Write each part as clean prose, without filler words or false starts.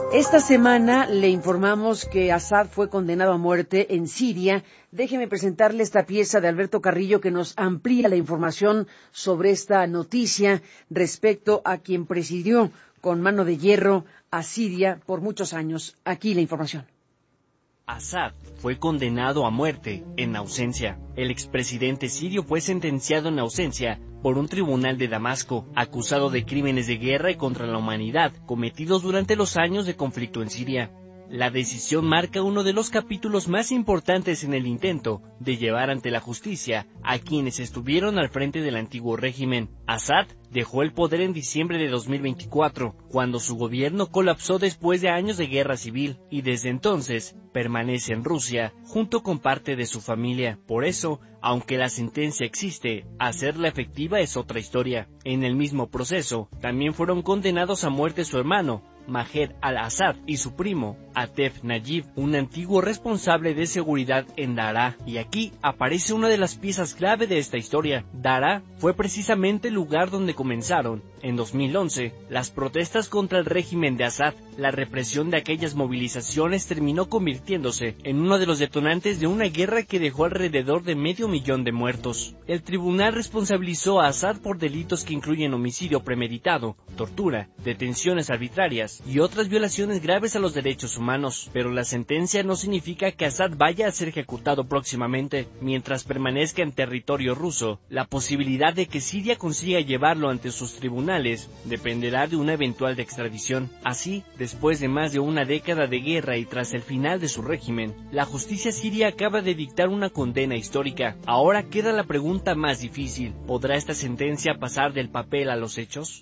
Esta semana le informamos que Assad fue condenado a muerte en Siria. Déjeme presentarle esta pieza de Alberto Carrillo que nos amplía la información sobre esta noticia respecto a quien presidió con mano de hierro a Siria por muchos años. Aquí la información. Assad fue condenado a muerte en ausencia. El expresidente sirio fue sentenciado en ausencia por un tribunal de Damasco, acusado de crímenes de guerra y contra la humanidad cometidos durante los años de conflicto en Siria. La decisión marca uno de los capítulos más importantes en el intento de llevar ante la justicia a quienes estuvieron al frente del antiguo régimen. Assad dejó el poder en diciembre de 2024, cuando su gobierno colapsó después de años de guerra civil, y desde entonces permanece en Rusia junto con parte de su familia. Por eso, aunque la sentencia existe, hacerla efectiva es otra historia. En el mismo proceso, también fueron condenados a muerte su hermano, Maher al-Assad, y su primo, Atef Najib, un antiguo responsable de seguridad en Daraa. Y aquí aparece una de las piezas clave de esta historia. Daraa fue precisamente el lugar donde comenzaron, en 2011, las protestas contra el régimen de Assad. La represión de aquellas movilizaciones terminó convirtiéndose en uno de los detonantes de una guerra que dejó alrededor de 500,000 de muertos. El tribunal responsabilizó a Assad por delitos que incluyen homicidio premeditado, tortura, detenciones arbitrarias y otras violaciones graves a los derechos humanos, pero la sentencia no significa que Assad vaya a ser ejecutado próximamente. Mientras permanezca en territorio ruso, la posibilidad de que Siria consiga llevarlo ante sus tribunales dependerá de una eventual extradición. Así, después de más de una década de guerra y tras el final de su régimen, la justicia siria acaba de dictar una condena histórica. Ahora queda la pregunta más difícil: ¿podrá esta sentencia pasar del papel a los hechos?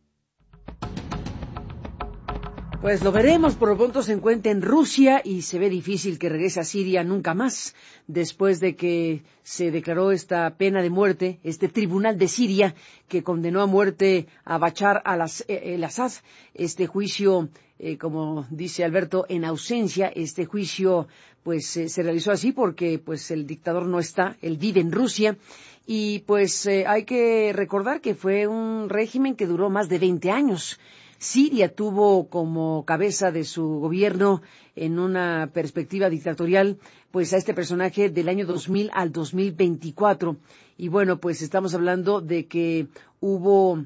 Pues lo veremos. Por lo pronto se encuentra en Rusia y se ve difícil que regrese a Siria nunca más, después de que se declaró esta pena de muerte, este tribunal de Siria que condenó a muerte a Bashar al-Assad. Este juicio, como dice Alberto, en ausencia. Este juicio pues se realizó así porque pues el dictador no está, él vive en Rusia. Y pues hay que recordar que fue un régimen que duró más de 20 años. Siria tuvo como cabeza de su gobierno, en una perspectiva dictatorial, pues a este personaje del año 2000 al 2024. Y bueno, pues estamos hablando de que hubo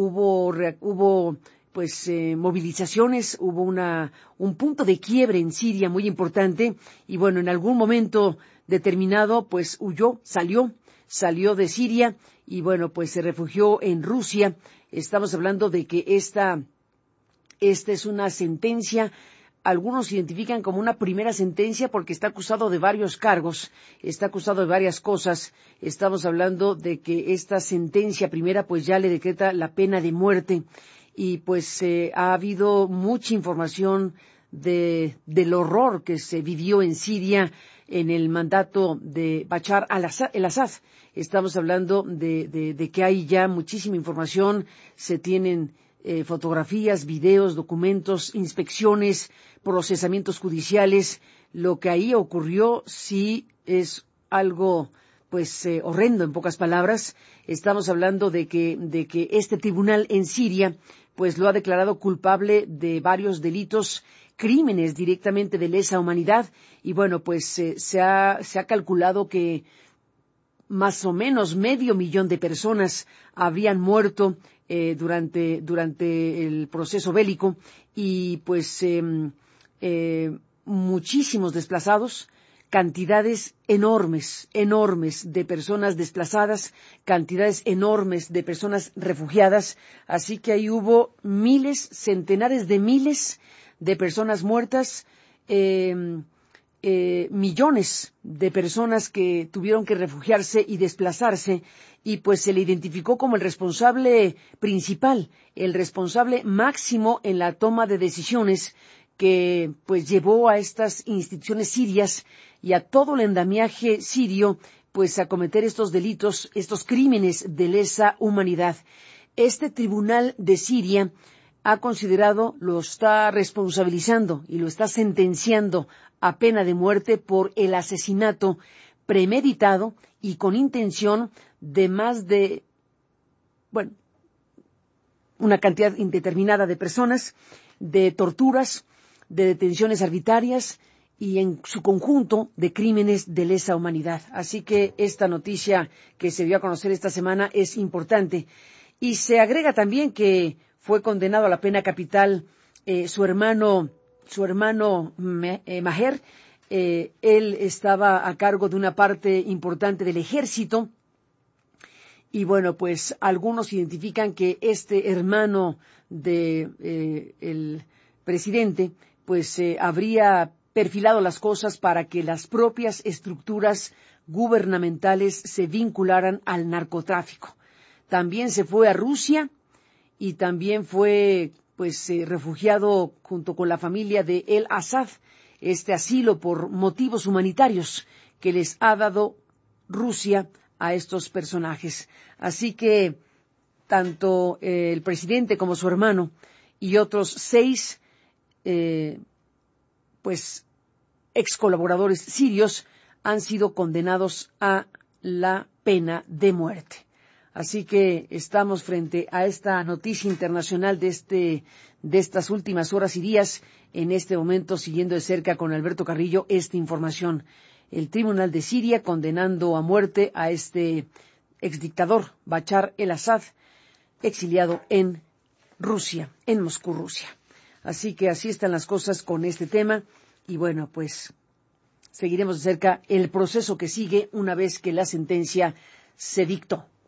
movilizaciones, hubo un punto de quiebre en Siria muy importante. Y bueno, en algún momento determinado, pues salió de Siria y bueno, pues se refugió en Rusia. Estamos hablando de que esta es una sentencia, algunos identifican como una primera sentencia porque está acusado de varios cargos, está acusado de varias cosas. Estamos hablando de que esta sentencia primera pues ya le decreta la pena de muerte y pues ha habido mucha información del horror que se vivió en Siria en el mandato de Bashar al-Assad. Estamos hablando de que hay ya muchísima información, se tienen fotografías, videos, documentos, inspecciones, procesamientos judiciales. Lo que ahí ocurrió sí es algo pues horrendo, en pocas palabras. Estamos hablando de que este tribunal en Siria pues lo ha declarado culpable de varios delitos, crímenes directamente de lesa humanidad. Y bueno, pues se ha calculado que más o menos 500,000 de personas habrían muerto durante el proceso bélico y pues muchísimos desplazados, cantidades enormes de personas desplazadas, cantidades enormes de personas refugiadas. Así que ahí hubo centenares de miles de personas muertas, millones de personas que tuvieron que refugiarse y desplazarse, y pues se le identificó como el responsable principal, el responsable máximo en la toma de decisiones que pues llevó a estas instituciones sirias y a todo el andamiaje sirio pues a cometer estos delitos, estos crímenes de lesa humanidad. Este tribunal de Siria ha considerado, lo está responsabilizando y lo está sentenciando a pena de muerte por el asesinato premeditado y con intención de una cantidad indeterminada de personas, de torturas, de detenciones arbitrarias y en su conjunto de crímenes de lesa humanidad. Así que esta noticia que se dio a conocer esta semana es importante. Y se agrega también que fue condenado a la pena capital su hermano Maher. Él estaba a cargo de una parte importante del ejército. Y bueno, pues algunos identifican que este hermano de el presidente, pues habría perfilado las cosas para que las propias estructuras gubernamentales se vincularan al narcotráfico. También se fue a Rusia y también fue refugiado junto con la familia de El Assad, este asilo por motivos humanitarios que les ha dado Rusia a estos personajes. Así que tanto el presidente como su hermano y otros 6 ex colaboradores sirios han sido condenados a la pena de muerte. Así que estamos frente a esta noticia internacional de estas últimas horas y días, en este momento siguiendo de cerca con Alberto Carrillo esta información. El Tribunal de Siria condenando a muerte a este exdictador Bashar el-Assad, exiliado en Rusia, en Moscú, Rusia. Así que así están las cosas con este tema y bueno, pues seguiremos de cerca el proceso que sigue una vez que la sentencia se dictó.